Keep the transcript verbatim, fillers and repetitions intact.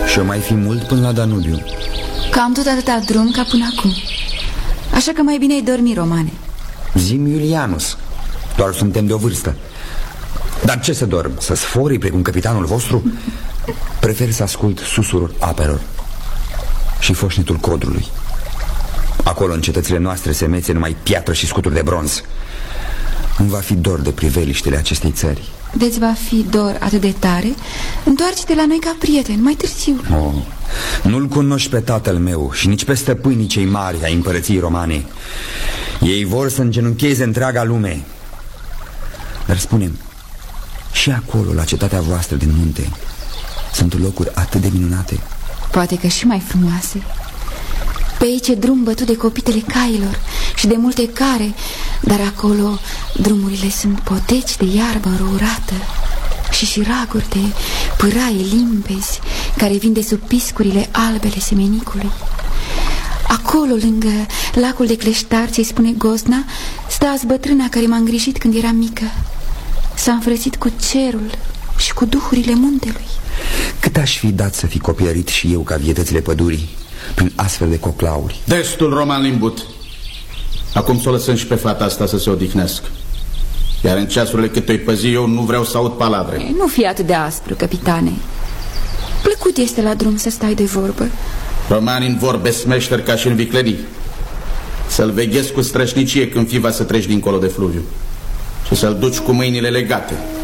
Și-o mai fi mult până la Danubiu. Cam tot atâta drum ca până acum. Așa că mai bine ai dormi, Romane. Zi-mi, Iulianus, doar suntem de o vârstă. Dar ce să dorm? Să sforii precum capitanul vostru? Prefer să ascult susurul apelor și foșnetul codrului. Acolo, în cetățile noastre, se mețe numai piatră și scuturi de bronz. Îmi va fi dor de priveliștele acestei țări. De-ți va fi dor atât de tare? Întoarce-te la noi ca prieten, mai târziu. Oh, nu-l cunoști pe tatăl meu și nici pe stăpânii cei mari ai împărăției romane. Ei vor să îngenuncheze întreaga lume. Dar spune-mi, și acolo, la cetatea voastră din munte, sunt locuri atât de minunate? Poate că și mai frumoase. Pe aici e drum bătut de copitele cailor și de multe care, dar acolo drumurile sunt poteci de iarbă înrourată și șiraguri de pâraie limpezi care vin de sub piscurile albele semenicului. Acolo, lângă lacul de cleștar, ce-i spune Gosna, stă azi bătrâna care m-a îngrijit când eram mică. S-a înfrățit cu cerul și cu duhurile muntelui. Cât aș fi dat să fi copilărit și eu ca vietățile pădurii prin astfel de coclauri. Destul, Roman Limbut. Acum să o lăsăm și pe fata asta să se odihnească. Iar în ceasurile cât o-i păzi eu, nu vreau să aud palavre. Nu fi atât de aspru, capitane. Plăcut este la drum să stai de vorbă. Romanin vorbesc meșter ca și în viclenii. Să-l veghezi cu strășnicie când fi va să treci dincolo de fluviu și să-l duci cu mâinile legate.